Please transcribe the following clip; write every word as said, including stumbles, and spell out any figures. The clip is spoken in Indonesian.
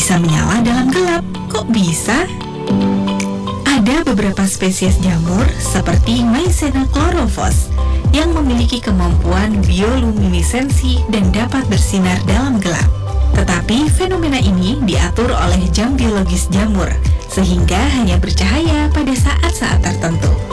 bisa menyala dalam gelap. Kok bisa? Ada beberapa spesies jamur seperti Mycena chlorophyllus yang memiliki kemampuan bioluminesensi dan dapat bersinar dalam gelap. Tetapi fenomena ini diatur oleh jam biologis jamur, sehingga hanya bercahaya pada saat-saat tertentu.